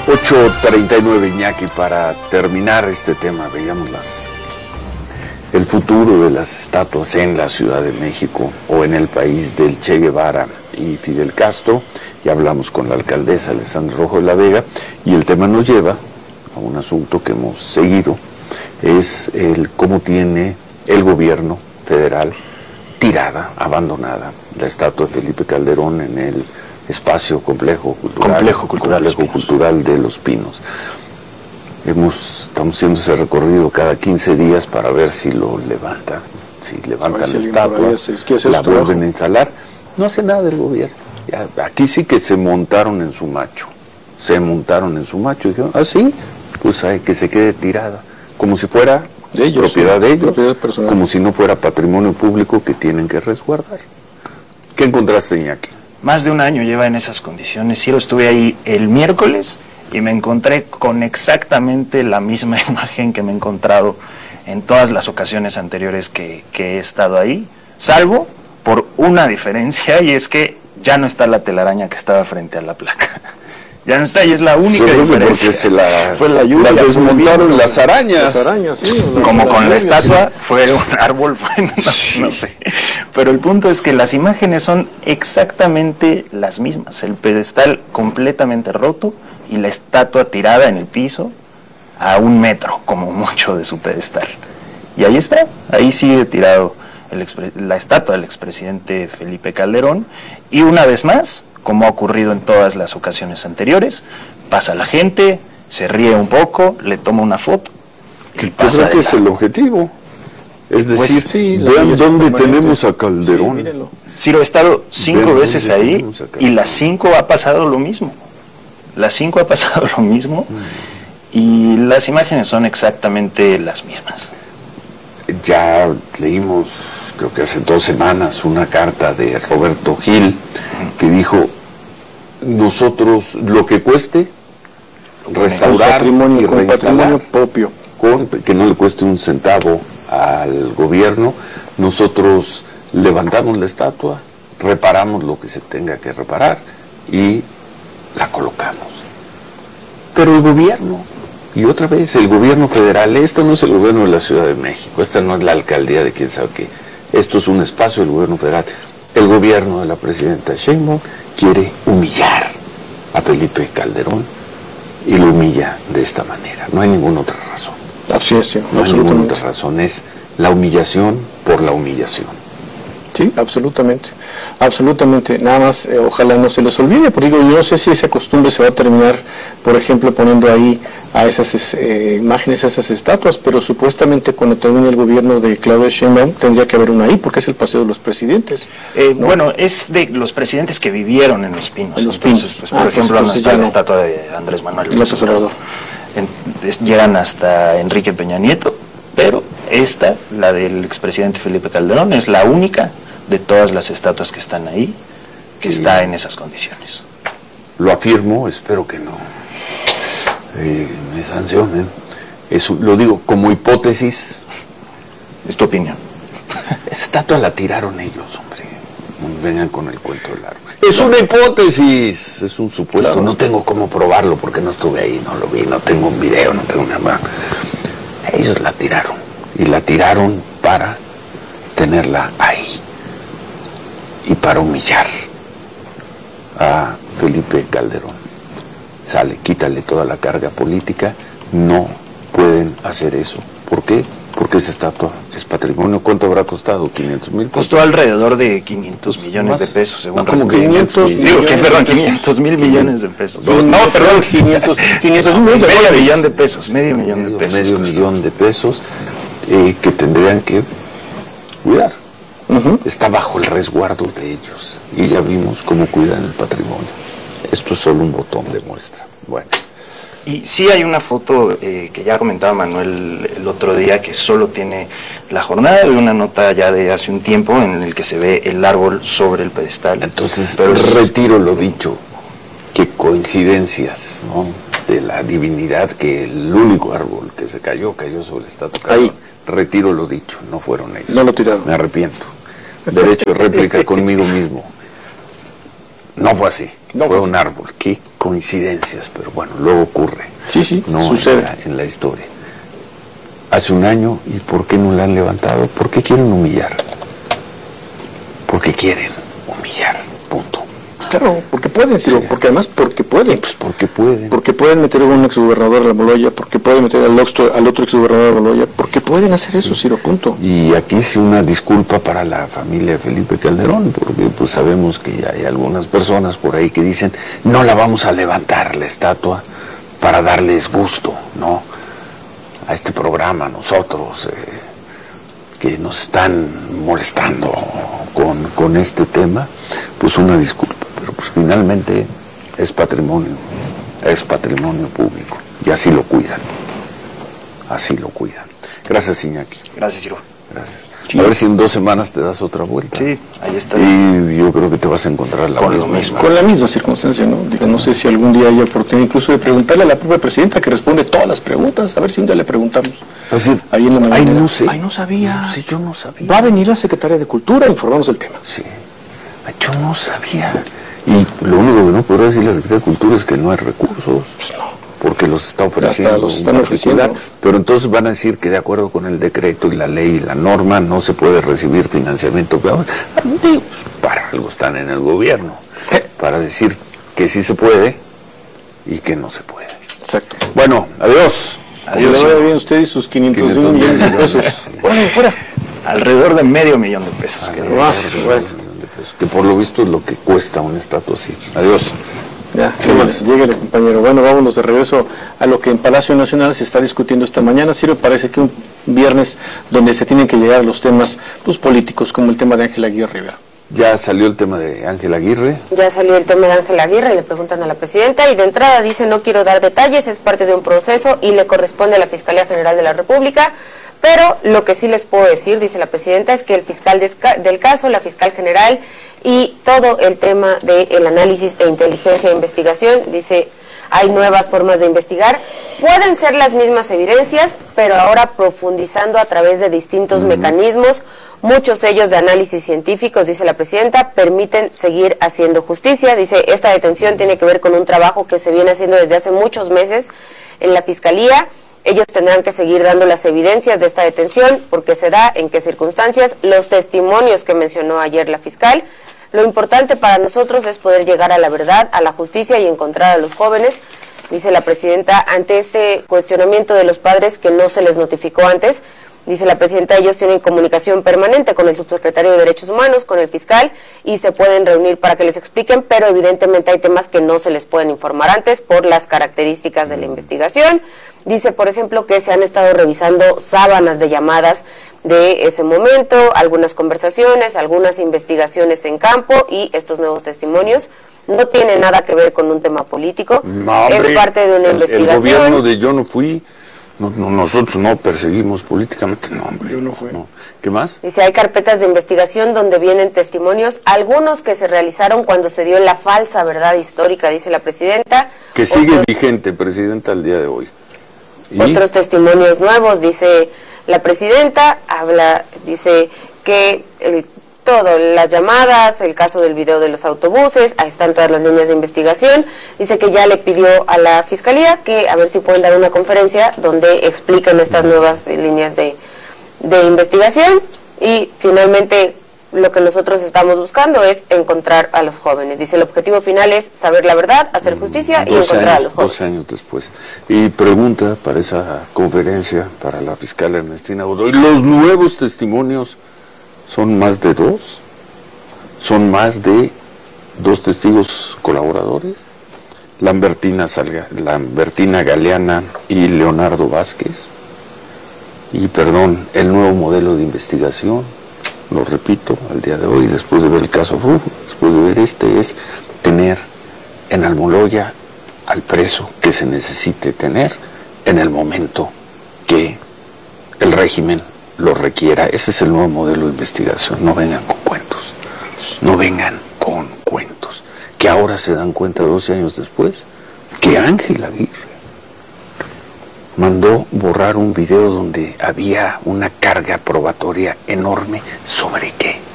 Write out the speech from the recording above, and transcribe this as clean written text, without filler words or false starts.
8:39, Iñaki. Para terminar este tema, veíamos el futuro de las estatuas en la Ciudad de México o en el país del Che Guevara y Fidel Castro, y hablamos con la alcaldesa Alessandra Rojo de la Vega, y el tema nos lleva a un asunto que hemos seguido, es cómo tiene el gobierno federal tirada, abandonada, la estatua de Felipe Calderón en el espacio complejo cultural de Los Pinos. Estamos haciendo ese recorrido cada 15 días para ver si lo levantan, la estatua, la vuelven a instalar. No hace nada el gobierno. Aquí sí que se montaron en su macho y dijeron, sí, pues hay que se quede tirada, como si fuera de ellos, propiedad de ellos, como si no fuera patrimonio público que tienen que resguardar. ¿Qué encontraste, Iñaki? Más de un año lleva en esas condiciones. Sí, estuve ahí el miércoles y me encontré con exactamente la misma imagen que me he encontrado en todas las ocasiones anteriores que he estado ahí, salvo por una diferencia, y es que ya no está la telaraña que estaba frente a la placa. Ya no está, y es la única diferencia. Fue la lluvia. La desmontaron las arañas. Sí. Como con la estatua, fue un árbol, no sé. Pero el punto es que las imágenes son exactamente las mismas. El pedestal completamente roto y la estatua tirada en el piso a 1 metro, como mucho, de su pedestal. Y ahí está, ahí sigue tirado la estatua del expresidente Felipe Calderón. Y una vez más, como ha ocurrido en todas las ocasiones anteriores, pasa la gente, se ríe un poco, le toma una foto. Yo creo que es el objetivo. Es decir, vean dónde tenemos a Calderón. Sí, lo he estado 5 veces ahí y las 5 ha pasado lo mismo. Y las imágenes son exactamente las mismas. Ya leímos, creo que hace 2 semanas, una carta de Roberto Gil que dijo: nosotros, lo que cueste restaurar y patrimonio propio, que no le cueste un centavo al gobierno, nosotros levantamos la estatua, reparamos lo que se tenga que reparar y la colocamos. Pero el gobierno, y otra vez el gobierno federal, esto no es el gobierno de la Ciudad de México, esta no es la alcaldía de quién sabe qué, esto es un espacio del gobierno federal. El gobierno de la presidenta Sheinbaum quiere humillar a Felipe Calderón y lo humilla de esta manera. No hay ninguna otra razón. Así es, sí, no hay ninguna otra razón, es la humillación por la humillación. Sí, absolutamente. Nada más, ojalá no se les olvide, porque digo, yo no sé si esa costumbre se va a terminar, por ejemplo, poniendo ahí a esas imágenes, a esas estatuas, pero supuestamente cuando termine el gobierno de Claudia Sheinbaum tendría que haber una ahí, porque es el paseo de los presidentes. ¿No? Bueno, es de los presidentes que vivieron en Los Pinos. Entonces, pues, por ejemplo, no está la estatua de Andrés Manuel López Obrador. Llegan hasta Enrique Peña Nieto, pero esta, la del expresidente Felipe Calderón, es la única de todas las estatuas que están ahí que está en esas condiciones. Lo afirmo, espero que no me sancionen. Lo digo como hipótesis. Es tu opinión. Esa estatua la tiraron ellos, hombre. No vengan con el cuento del árbol. Es una hipótesis, es un supuesto. Claro. No tengo cómo probarlo porque no estuve ahí, no lo vi, no tengo un video, no tengo nada. Ellos la tiraron, y la tiraron para tenerla ahí y para humillar a Felipe Calderón. Quítale toda la carga política. No pueden hacer eso. ¿Por qué? Porque esa estatua es patrimonio. ¿Cuánto habrá costado? ¿500,000? Costó alrededor de 500 millones de pesos, según. ¿Cómo 500 mil millones de pesos. No, perdón, 500 millones de medio millón de pesos, medio millón de pesos. Medio millón de pesos que tendrían que cuidar. Está bajo el resguardo de ellos. Y ya vimos cómo cuidan el patrimonio. Esto es solo un botón de muestra. Bueno. Y sí hay una foto que ya comentaba Manuel el otro día, que solo tiene la jornada de una nota ya de hace un tiempo en el que se ve el árbol sobre el pedestal. Entonces, retiro lo dicho, que coincidencias, ¿no?, de la divinidad, que el único árbol que se cayó sobre la estatua. Ahí. Retiro lo dicho, no fueron ellos. No lo tiraron. Me arrepiento. Derecho de réplica conmigo mismo. No fue así, No fue fue un árbol. Qué coincidencias, pero bueno, luego ocurre. Sí, No sucede. en la historia. Hace un año, ¿y por qué no la han levantado? Porque quieren humillar. Porque quieren humillar, punto. Claro, porque pueden, Ciro, porque además porque pueden. Pues porque pueden. Porque pueden meter a un exgobernador a la Moloya, porque pueden meter al otro exgobernador a la Moloya, porque pueden hacer eso, Ciro, punto. Y aquí sí una disculpa para la familia de Felipe Calderón, porque pues sabemos que hay algunas personas por ahí que dicen, no la vamos a levantar la estatua para darles gusto, ¿no? A este programa, nosotros, que nos están molestando con este tema, pues una disculpa, pero pues finalmente es patrimonio público, y así lo cuidan, Gracias, Iñaki. Gracias, Ciro. Gracias. A ver si en 2 semanas te das otra vuelta. Sí, ahí está. Y yo creo que te vas a encontrar Con lo mismo. Con la misma circunstancia, ¿no? Digo, no sé si algún día haya oportunidad incluso de preguntarle a la propia presidenta que responde todas las preguntas, a ver si un día le preguntamos. Así, Ahí en la mañana. ay, no sé. Ay, no sabía. No sé, yo no sabía. Va a venir la secretaria de Cultura a informarnos del tema. Sí. Ay, yo no sabía. Y lo único que no podrá decir la Secretaría de Cultura es que no hay recursos. Pues no. Porque los está ofreciendo. Hasta los están en particular. ofreciendo. Pero entonces van a decir que de acuerdo con el decreto y la ley y la norma no se puede recibir financiamiento. Pues, para algo están en el gobierno. Para decir que sí se puede y que no se puede. Exacto. Bueno, adiós. Adiós. Le vaya bien usted y sus 500 millones de pesos. Bueno, fuera. Alrededor de $500 000 de pesos. Que por lo visto es lo que cuesta una estatua así. Adiós. Ya, lléguele, compañero. Bueno, vámonos de regreso a lo que en Palacio Nacional se está discutiendo esta mañana. Ciro, parece que un viernes donde se tienen que llegar a los temas pues, políticos, como el tema de Ángel Aguirre Rivera. Ya salió el tema de Ángel Aguirre. Ya salió el tema de Ángel Aguirre, le preguntan a la presidenta y de entrada dice no quiero dar detalles, es parte de un proceso y le corresponde a la Fiscalía General de la República. Pero lo que sí les puedo decir, dice la presidenta, es que el fiscal del caso, la fiscal general y todo el tema del análisis e inteligencia e investigación, dice, hay nuevas formas de investigar. Pueden ser las mismas evidencias, pero ahora profundizando a través de distintos mecanismos. Muchos sellos de análisis científicos, dice la presidenta, permiten seguir haciendo justicia. Dice, esta detención tiene que ver con un trabajo que se viene haciendo desde hace muchos meses en la Fiscalía. Ellos tendrán que seguir dando las evidencias de esta detención, porque se da, en qué circunstancias, los testimonios que mencionó ayer la fiscal. Lo importante para nosotros es poder llegar a la verdad, a la justicia y encontrar a los jóvenes, dice la presidenta, ante este cuestionamiento de los padres que no se les notificó antes. Dice la presidenta, ellos tienen comunicación permanente con el subsecretario de Derechos Humanos, con el fiscal, y se pueden reunir para que les expliquen, pero evidentemente hay temas que no se les pueden informar antes por las características de la investigación. Dice, por ejemplo, que se han estado revisando sábanas de llamadas de ese momento, algunas conversaciones, algunas investigaciones en campo y estos nuevos testimonios. No tiene nada que ver con un tema político, No, hombre, es parte de una investigación. El gobierno de yo no fui... No, nosotros no perseguimos políticamente, no, hombre. Yo no fui. No. ¿Qué más? Dice, hay carpetas de investigación donde vienen testimonios, algunos que se realizaron cuando se dio la falsa verdad histórica, dice la presidenta. Que sigue vigente, presidenta, al día de hoy. ¿Y? Otros testimonios nuevos, dice la presidenta, dice que todo, las llamadas, el caso del video de los autobuses, ahí están todas las líneas de investigación. Dice que ya le pidió a la fiscalía que a ver si pueden dar una conferencia donde expliquen estas nuevas líneas de investigación. Y finalmente lo que nosotros estamos buscando es encontrar a los jóvenes. Dice, el objetivo final es saber la verdad, hacer justicia y encontrar a los jóvenes. 12 años después. Y pregunta para esa conferencia, para la fiscal Ernestina Godoy, ¿los nuevos testimonios son más de 2? ¿Son más de 2 testigos colaboradores? Lambertina Galeana y Leonardo Vázquez. Y perdón, el nuevo modelo de investigación, lo repito, al día de hoy, después de ver el caso Rufo, después de ver es tener en Almoloya al preso que se necesite tener en el momento que el régimen lo requiera. Ese es el nuevo modelo de investigación. No vengan con cuentos. No vengan con cuentos. Que ahora se dan cuenta 12 años después que Ángel Aguirre mandó borrar un video donde había una carga probatoria enorme. ¿Sobre qué?